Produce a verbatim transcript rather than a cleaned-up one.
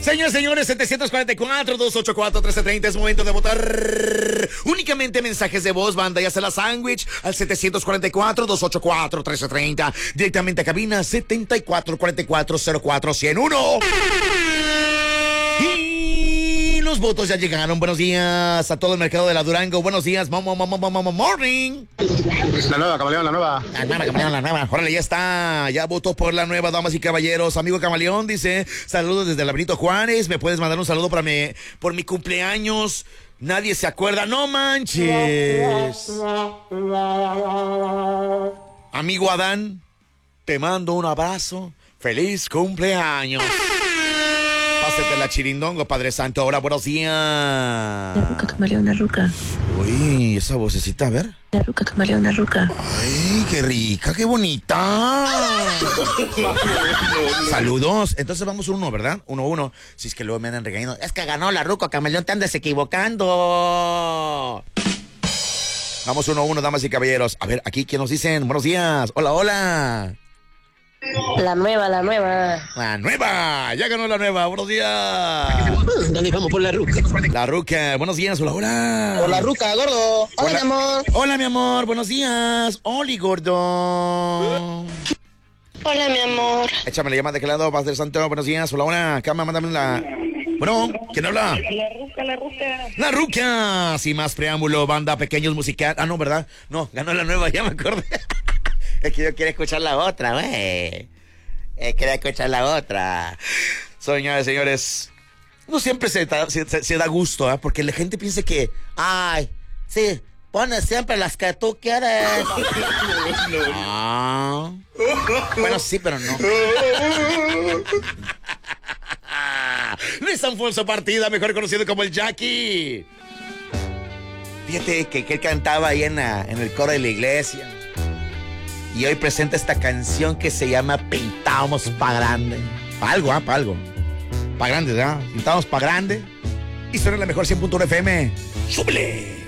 Señores, señores, setecientos cuarenta y cuatro, doscientos ochenta y cuatro, trece treinta. Es momento de votar. Únicamente mensajes de voz, banda, ya sea la sándwich al setecientos cuarenta y cuatro, doscientos ochenta y cuatro, trece treinta. Directamente a cabina setenta y cuatro cuarenta y cuatro, cero cuatro, ciento uno. Y los votos ya llegaron. Buenos días a todo el mercado de la Durango. Buenos días, mamo, mamo, mamo, morning. La nueva, Camaleón, la nueva. La nueva, Camaleón, la nueva. Órale, ya está. Ya votó por la nueva, damas y caballeros. Amigo Camaleón dice, saludos desde la Benito Juárez. ¿Me puedes mandar un saludo para mi, por mi cumpleaños? Nadie se acuerda. ¡No manches! Amigo Adán, te mando un abrazo. ¡Feliz cumpleaños! Pásate la chirindongo, Padre Santo. Ahora, buenos días. La ruca, Camaleón, la ruca. Uy, esa vocecita, a ver. La ruca, Camaleón, la ruca. Ay, qué rica, qué bonita. Saludos. Entonces vamos uno, ¿verdad? Uno, uno. Si es que luego me andan regañando. Es que ganó la ruca, Camaleón, te andas equivocando. Vamos uno, uno, damas y caballeros. A ver, aquí, ¿qué nos dicen? Buenos días. Hola, hola. La nueva, la nueva. La nueva. Ya ganó la nueva. Buenos días. ¿Dónde vamos por la ruca? La ruca. Buenos días. Hola, hola. Por la ruca, gordo. Hola, Hola. mi amor. Hola, mi amor. Buenos días. Oli, gordo. Hola, mi amor. Échame la llamada de qué lado, Padre Santo. Buenos días. Hola, hola. Cama, mándame la... Bueno, ¿quién habla? La ruca, la ruca. La ruca. Sin más preámbulo, banda, pequeños musical. Ah, no, ¿verdad? No, ganó la nueva, ya me acordé. Es que yo quiero escuchar la otra, güey. Eh, quería escuchar la otra. Señores, señores, no siempre se, da- se, se- se da gusto, ¿eh? Porque la gente piensa que, ay, sí, pones siempre las que tú quieres. Ah. Bueno, sí, pero no. Luis Alfonso Partida, mejor conocido como el Jackie. Fíjate que, que él cantaba ahí en, la, en el coro de la iglesia. Y hoy presenta esta canción que se llama Pintamos pa' Grande. Pa' algo, ¿ah? Pa' algo. Pa' grande, ¿verdad? Pintamos pa' grande. Y suena la mejor cien punto uno F M. ¡Súbele!